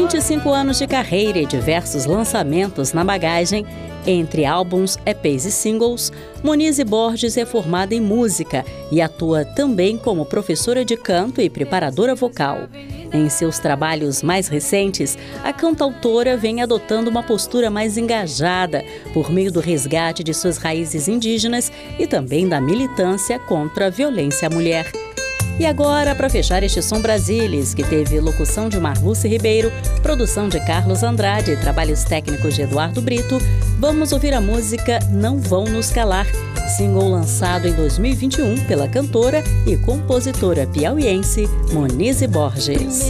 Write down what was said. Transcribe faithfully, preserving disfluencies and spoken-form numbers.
vinte e cinco anos de carreira e diversos lançamentos na bagagem, entre álbuns, E Pês e singles, Monize Borges é formada em música e atua também como professora de canto e preparadora vocal. Em seus trabalhos mais recentes, a cantautora vem adotando uma postura mais engajada por meio do resgate de suas raízes indígenas e também da militância contra a violência à mulher. E agora, para fechar este Som Brasilis, que teve locução de Marluce Ribeiro, produção de Carlos Andrade e trabalhos técnicos de Eduardo Brito, vamos ouvir a música Não Vão Nos Calar, single lançado em dois mil e vinte e um pela cantora e compositora piauiense Monize Borges.